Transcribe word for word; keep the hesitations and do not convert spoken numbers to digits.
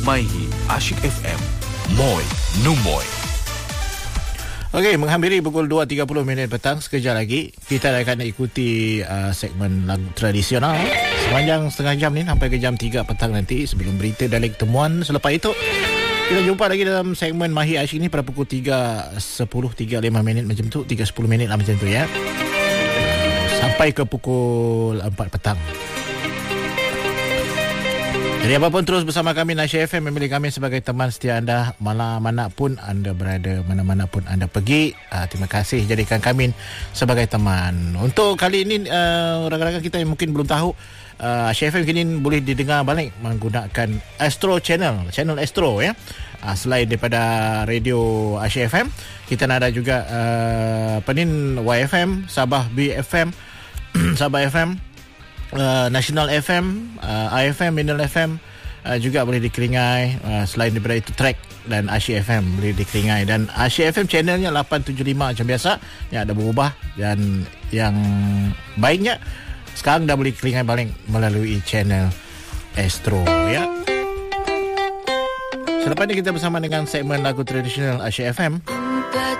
Maihi Asyik F M. Moi Numoy. Okey, menghampiri pukul dua tiga puluh minit petang. Sekejap lagi kita akan ikuti uh, segmen lagu tradisional sepanjang setengah jam ni sampai ke jam tiga petang nanti, sebelum berita dan temuan. Selepas itu kita jumpa lagi dalam segmen Mahir Asyik ni pada pukul tiga sepuluh, tiga lima minit macam tu, tiga sepuluh minit lah macam tu ya, sampai ke pukul empat petang. Jadi apapun terus bersama kami Nasyir F M, memilih kami sebagai teman setia anda mana-mana pun anda berada, mana-mana pun anda pergi. Uh, terima kasih jadikan kami sebagai teman. Untuk kali ini uh, rakan-rakan kita yang mungkin belum tahu, uh, Nasyir F M kini boleh didengar balik menggunakan Astro Channel, channel Astro ya. Uh, selain daripada radio Nasyir F M, kita ada juga uh, penin Y F M, Sabah B F M, Sabah F M, Uh, National F M, uh, I F M, Mineral F M uh, juga boleh dikeringai. Uh, selain daripada itu Track dan Asyik F M boleh dikeringai. Dan Asyik F M channelnya lapan tujuh lima macam biasa, yang ada berubah, dan yang baiknya sekarang dah boleh keringai balik melalui channel Astro ya. Selepas ini kita bersama dengan segmen lagu tradisional Asyik F M.